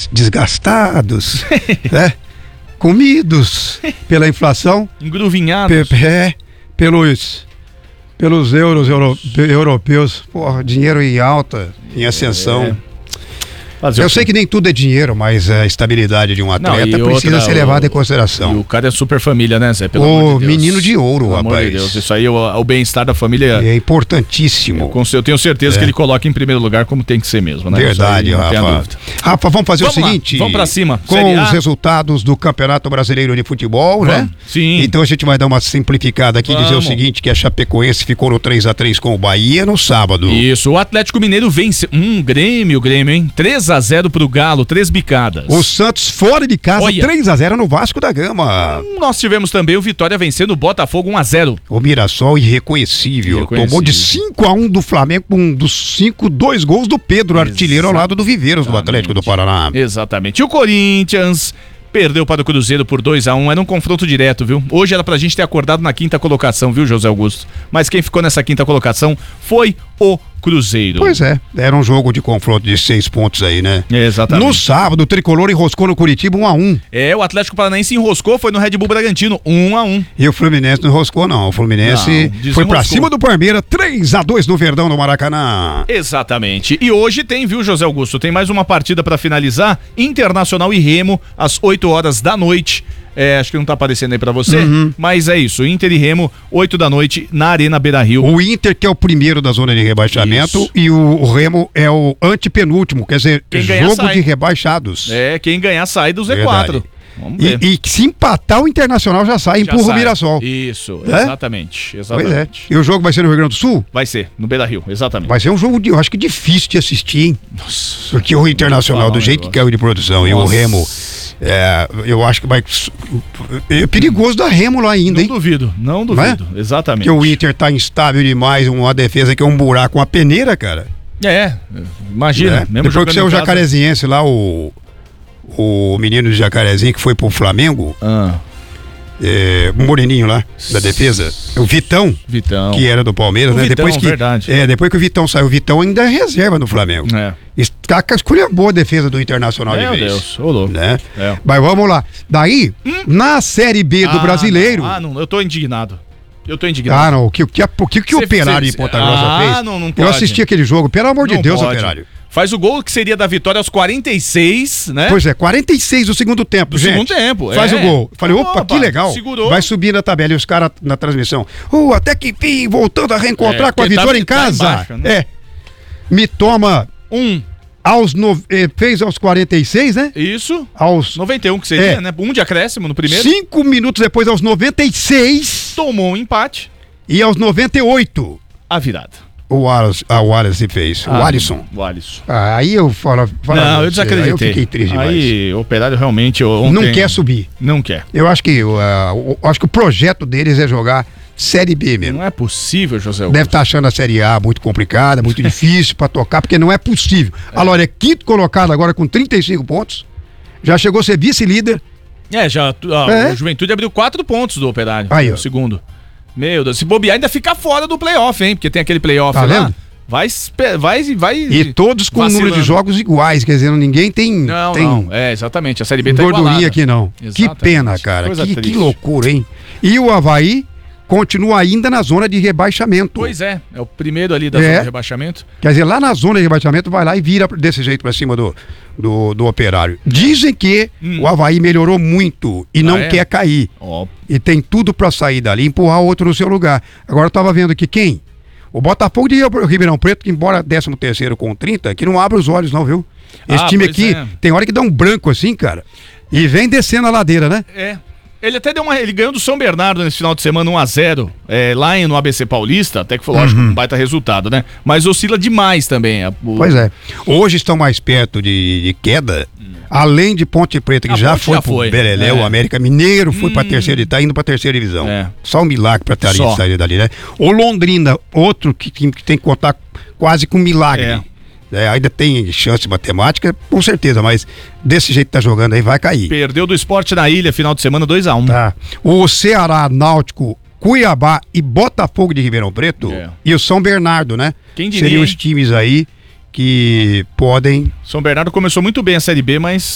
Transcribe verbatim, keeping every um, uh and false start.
desgastados, né? Comidos pela inflação, engruvinhados, pe- pe- pelos, pelos euros euro, europeus, porra, dinheiro em alta, em ascensão. É. Fazer Eu o sei que nem tudo é dinheiro, mas a estabilidade de um atleta Não, precisa outra, ser levada em o, consideração. E o cara é super família, né, Zé? Pelo o amor de Deus. menino de ouro, Pelo rapaz. amor de Deus, isso aí, o, o bem-estar da família é importantíssimo. Eu, eu tenho certeza é. que ele coloca em primeiro lugar como tem que ser mesmo, né? Verdade, aí, Rafa. Rafa, vamos fazer vamos o lá, seguinte. Vamos pra cima. Com Série os A. resultados do Campeonato Brasileiro de Futebol, vamos. né? Sim. Então a gente vai dar uma simplificada aqui e dizer o seguinte, que a Chapecoense ficou no três a três com o Bahia no sábado. Isso, o Atlético Mineiro vence. Um Grêmio, Grêmio, hein? três a zero pro Galo, três bicadas. O Santos fora de casa, Olha. três a zero no Vasco da Gama. Hum, Nós tivemos também o Vitória vencendo o Botafogo um a zero. O Mirassol irreconhecível. Irreconhecível. Tomou de cinco a um do Flamengo, um dos cinco, dois gols do Pedro, artilheiro ao lado do Viveiros do Atlético do Paraná. Exatamente. E o Corinthians perdeu para o Cruzeiro por dois a um, era um confronto direto, viu? Hoje era pra gente ter acordado na quinta colocação, viu, José Augusto? Mas quem ficou nessa quinta colocação foi o Cruzeiro. Pois é, era um jogo de confronto de seis pontos aí, né? Exatamente. No sábado, o Tricolor enroscou no Curitiba um a um. É, o Atlético Paranaense enroscou, foi no Red Bull Bragantino, um a um. E o Fluminense não enroscou, não. O Fluminense Não, foi pra desenroscou. cima do Palmeiras, três a dois no Verdão, no Maracanã. Exatamente. E hoje tem, viu, José Augusto? Tem mais uma partida pra finalizar. Internacional e Remo, às oito horas da noite. É, acho que não tá aparecendo aí pra você, Uhum. mas é isso. Inter e Remo, oito da noite, na Arena Beira-Rio. O Inter, que é o primeiro da zona de rebaixamento, Isso. e o, o Remo é o antepenúltimo, quer dizer, Quem ganhar, jogo sai. de rebaixados. É, quem ganhar sai do Z quatro. Verdade. Vamos ver. E, e se empatar o Internacional já sai, Já empurra sai. o Mirassol. Isso, É? exatamente. Pois Exatamente. é. E o jogo vai ser no Rio Grande do Sul? Vai ser, no Beira-Rio, exatamente. Vai ser um jogo, de, eu acho que difícil de assistir, hein? Nossa. Porque o Internacional, Vou do falar um jeito que negócio. caiu de produção, e o Nossa. Remo, é, eu acho que vai... É perigoso dar Remo lá ainda, Não hein? duvido, não duvido. Exatamente. Porque o Inter tá instável demais, uma defesa que é um buraco, uma peneira, cara. É, imagina. É. Mesmo Depois jogando que saiu o em casa- Jacareziense lá, o, o menino de Jacarezinho que foi pro Flamengo, Ah, é, o moreninho lá, da defesa, o Vitão, Vitão. que era do Palmeiras, O né? Vitão, depois que, verdade. É, depois que o Vitão saiu, o Vitão ainda é reserva no Flamengo. É. Está escolhendo boa defesa do Internacional Meu de vez. Deus, ô louco. Né? É. Mas vamos lá. Daí, na Série B do Ah, Brasileiro... não. Ah, não, eu tô indignado. Eu tô indignado. Ah, não. O que o que, o que, que o Cê- Operário cê- de Ponta Grossa Ah, fez? não, não Eu pode. assisti aquele jogo. Pelo amor de Não Deus, pode. Operário. Faz o gol que seria da vitória aos quarenta e seis, né? Pois é, quarenta e seis do segundo tempo, Do gente. segundo tempo, Faz é. o gol. Falei, opa, Opa, que legal. segurou. Vai subir na tabela e os caras na transmissão. Oh, até que enfim, voltando a reencontrar É, com a porque tá- vitória em tá casa. embaixo, né? É. Me toma Um. aos no... eh, fez aos quarenta e seis, né? Isso. Aos noventa e um que seria, É. né? Um de acréscimo no primeiro. cinco minutos depois, aos noventa e seis. Tomou um empate. E aos noventa e oito, A virada. o Wallace, a Wallace fez. Ah, o Alisson. O Alisson. Ah, aí eu falo. falo Não, eu você, desacreditei. Aí eu fiquei triste demais. Aí o Operário realmente ontem... Não quer subir. Não quer. Eu acho que, uh, o- acho que o projeto deles é jogar Série B mesmo. Não é possível, José Augusto. Deve estar achando a Série A muito complicada, muito difícil pra tocar, porque não é possível. É. Agora, é quinto colocado agora com trinta e cinco pontos. Já chegou a ser vice-líder. É, já ó, É. o Juventude abriu quatro pontos do Operário. Aí, ó. no segundo. Meu Deus, se bobear ainda fica fora do playoff, hein? Porque tem aquele playoff Tá lá. vendo? Vai, espe- vai, vai. E todos com o número de vacilando. jogos iguais, quer dizer, ninguém tem, Não, tem não. É, exatamente. A Série B tá gordurinha igualada. aqui não. Exatamente. Que pena, cara. Coisa Que, que triste. loucura, hein? E o Avaí continua ainda na zona de rebaixamento. Pois é, é o primeiro ali da É. zona de rebaixamento. Quer dizer, lá na zona de rebaixamento vai lá e vira desse jeito pra cima do, do, do Operário. Dizem que Hum. o Avaí melhorou muito e Ah, não é? quer cair. Ó, E tem tudo pra sair dali e empurrar outro no seu lugar. Agora eu tava vendo que quem? O Botafogo de Ribeirão Preto, que embora décimo terceiro com trinta, que não abre os olhos não, viu? Esse Ah, time pois aqui é. tem hora que dá um branco assim, cara. E vem descendo a ladeira, né? é. Ele até deu uma. Ele ganhou do São Bernardo nesse final de semana um a zero. É, lá em- no A B C Paulista, até que foi lógico, um baita resultado, né? Mas oscila demais também. a- o- Pois é. Hoje estão mais perto de, de queda, além de Ponte Preta, que A já Ponte foi já pro foi. Beleléu, É. o América Mineiro foi pra terceira e tá indo pra terceira divisão. É. Só um milagre pra ter Só. sair dali, né? O Londrina, outro que, que, que tem que contar quase com milagre. É. É, ainda tem chance matemática, com certeza, mas desse jeito que tá jogando aí vai cair. Perdeu do Sport na Ilha, final de semana, dois a um. Tá. O Ceará, Náutico, Cuiabá e Botafogo de Ribeirão Preto É. e o São Bernardo, né? Quem diria, Seriam hein? os times aí que podem... São Bernardo começou muito bem a Série B, mas